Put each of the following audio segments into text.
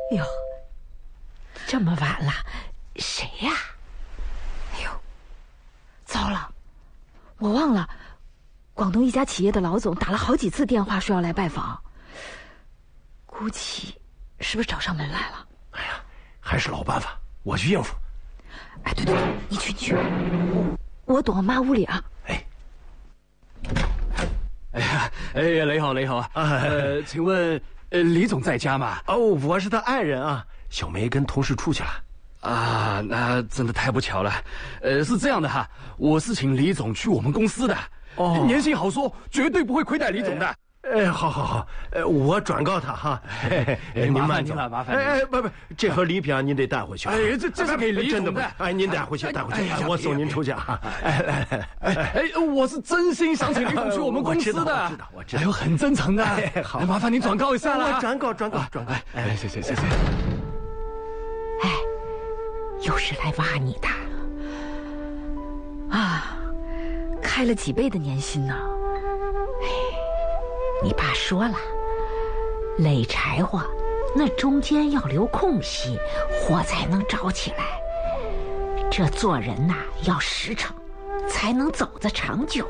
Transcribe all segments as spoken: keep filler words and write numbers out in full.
哟，这么晚了，谁呀？哎呦，糟了，我忘了，广东一家企业的老总打了好几次电话说要来拜访，估计是不是找上门来了？ 哎呀，还是老办法，我去应付。 哎，对对，你去你去，我我躲妈屋里啊。 哎， 哎呀，哎，雷好雷好啊，呃，请问呃李总在家吗？ 哦，我是他爱人啊，小梅跟同事出去了。 啊，那真的太不巧了。呃，是这样的哈，我是请李总去我们公司的， 哦， 年薪好说，绝对不会亏待李总的。 哎，好好好，呃，我转告他哈。 哎， 您慢走， 麻烦您了，麻烦您。 哎哎，不不，这盒礼品啊，您得带回去。 哎，这这是给李总的。 哎，您带回去，带回去，我送您出去啊。哎来来来， 哎，我是真心想请李总去我们公司的。 我知道，我知道， 哎呦，很真诚的。 好， 麻烦您转告一下了。 我转告，转告，转告。 哎，谢谢谢谢。 哎，又是来挖你的啊！开了几倍的年薪呢？哎，你爸说了，垒柴火那中间要留空隙，火才能着起来。这做人呐，要实诚，才能走得长久。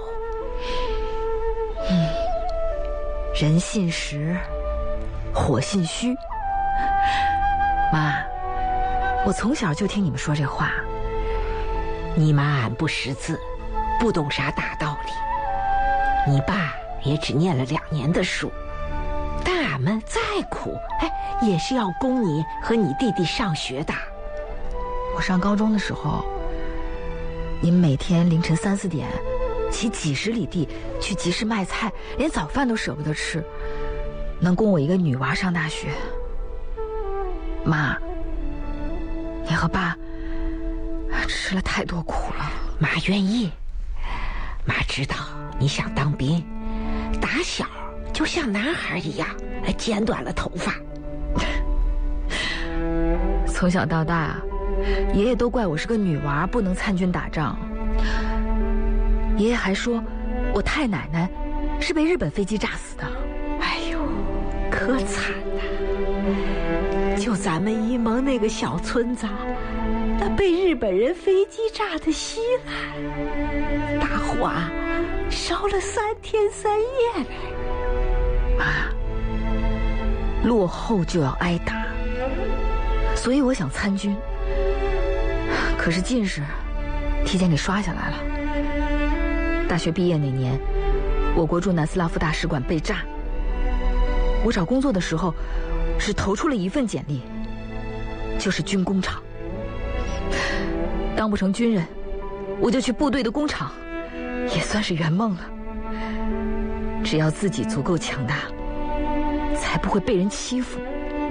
嗯，人信实，火信虚。妈，我从小就听你们说这话。你妈俺不识字，不懂啥大道理。你爸也只念了两年的书，但俺们再苦，哎，也是要供你和你弟弟上学的。我上高中的时候，你们每天凌晨三四点骑几十里地去集市卖菜，连早饭都舍不得吃，能供我一个女娃上大学。妈，你和爸吃了太多苦了。妈愿意，妈知道你想当兵，打小就像男孩一样剪短了头发。从小到大，爷爷都怪我是个女娃，不能参军打仗。爷爷还说我太奶奶是被日本飞机炸死的。哎呦，可惨了！就咱们沂蒙那个小村子，那被日本人飞机炸得稀烂，大火啊烧了三天三夜嘞。妈，落后就要挨打，所以我想参军，可是进士提前给刷下来了。大学毕业那年，我国驻南斯拉夫大使馆被炸，我找工作的时候只投出了一份简历，就是军工厂。当不成军人，我就去部队的工厂，也算是圆梦了。只要自己足够强大，才不会被人欺负。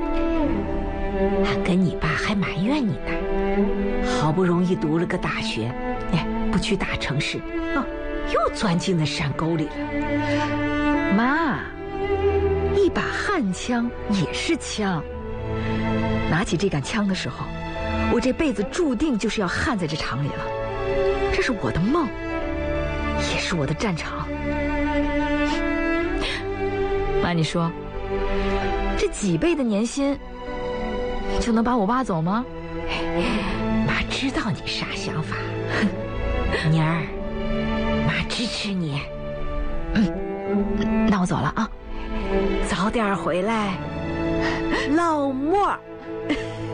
俺跟你爸还埋怨你呢，好不容易读了个大学，哎，不去大城市，哦，又钻进了山沟里了。妈，一把悍枪也是枪，拿起这杆枪的时候，我这辈子注定就是要焊在这厂里了。这是我的梦，也是我的战场。妈，你说这几倍的年薪就能把我挖走吗？妈知道你啥想法，妮儿，妈支持你。嗯，那我走了啊，早点回来，老莫。